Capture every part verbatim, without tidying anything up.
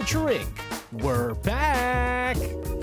Culture Incorporated. We're back!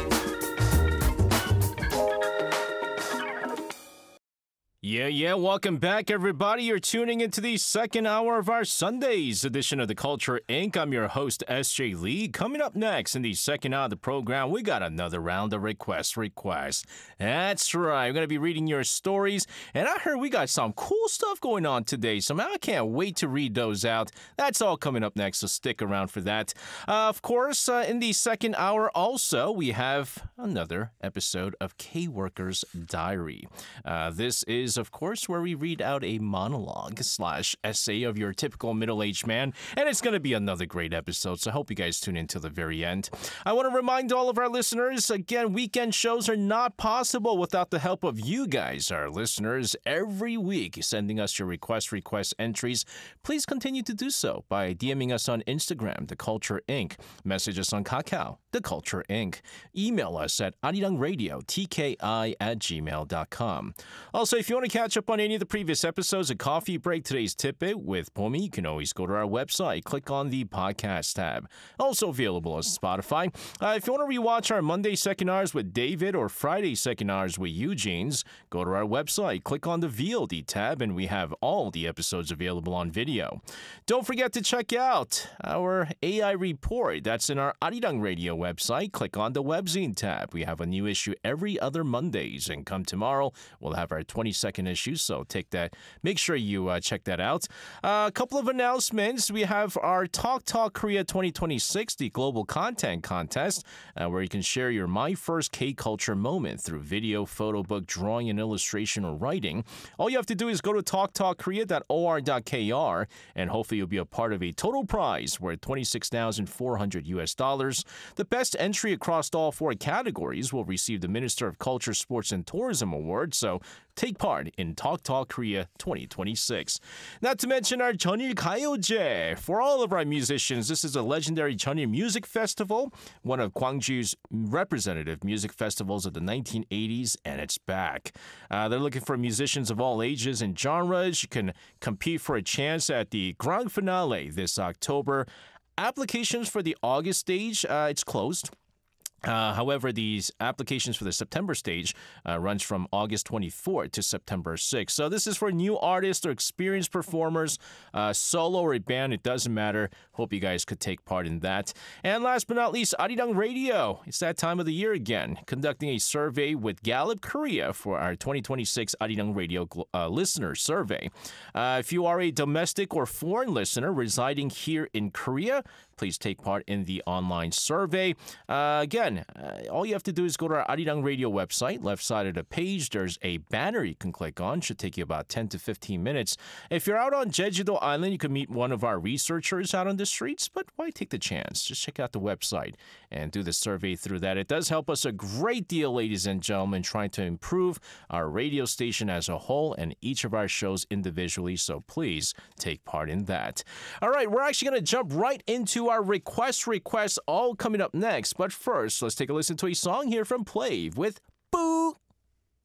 Yeah, yeah, welcome back, everybody. You're tuning into the second hour of our Sundays edition of The Culture Incorporated. I'm your host, S J Lee. Coming up next in the second hour of the program, we got another round of request requests. That's right. I'm going to be reading your stories, and I heard we got some cool stuff going on today, so man, I can't wait to read those out. That's all coming up next, so stick around for that. Uh, of course, uh, in the second hour also, we have another episode of K-Worker's Diary. Uh, this is of course, where we read out a monologue slash essay of your typical middle-aged man, and it's going to be another great episode, so I hope you guys tune in till the very end. I want to remind all of our listeners, again, weekend shows are not possible without the help of you guys, our listeners, every week sending us your request request entries. Please continue to do so by DMing us on Instagram, The Culture Incorporated, message us on Kakao, The Culture Incorporated, email us at arirangradio, T K I at gmail dot com. Also, if you want to catch up on any of the previous episodes of Coffee Break, Today's Tidbit with Pomi, you can always go to our website, click on the podcast tab. Also available on Spotify. Uh, if you want to rewatch our Monday second hours with David or Friday second hours with Eugene's, go to our website, click on the V O D tab, and we have all the episodes available on video. Don't forget to check out our A I report. That's in our Arirang Radio website. Click on the webzine tab. We have a new issue every other Mondays, and come tomorrow, we'll have our twenty-second issue, so take that. Make sure you uh, check that out. Uh, a couple of announcements. We have our Talk Talk Korea twenty twenty-six, the global content contest, uh, where you can share your My First K-Culture moment through video, photo book, drawing, and illustration or writing. All you have to do is go to talk talk korea dot o r dot k r, and hopefully you'll be a part of a total prize worth twenty-six thousand four hundred U S dollars. The best entry across all four categories will receive the Minister of Culture, Sports, and Tourism Award, so take part in Talk Talk Korea twenty twenty-six. Not to mention our Jeonnil Gayeoje. For all of our musicians, this is a legendary Jeonnil Music Festival, one of Gwangju's representative music festivals of the nineteen eighties, and it's back. Uh, they're looking for musicians of all ages and genres. You can compete for a chance at the grand finale this October. Applications for the August stage, uh, it's closed. Uh, however, these applications for the September stage uh, runs from August twenty-fourth to September sixth. So this is for new artists or experienced performers, uh, solo or a band, it doesn't matter. Hope you guys could take part in that. And last but not least, Arirang Radio. It's that time of the year again, conducting a survey with Gallup Korea for our twenty twenty-six Arirang Radio uh, listener survey. Uh, if you are a domestic or foreign listener residing here in Korea, please take part in the online survey. Uh, again, uh, all you have to do is go to our Arirang Radio website. Left side of the page, there's a banner you can click on. Should take you about ten to fifteen minutes. If you're out on Jeju-do Island, you can meet one of our researchers out on the streets, but why take the chance? Just check out the website and do the survey through that. It does help us a great deal, ladies and gentlemen, trying to improve our radio station as a whole and each of our shows individually, so please take part in that. All right, we're actually going to jump right into our request requests, all coming up next, but first, let's take a listen to a song here from Plave with Boo!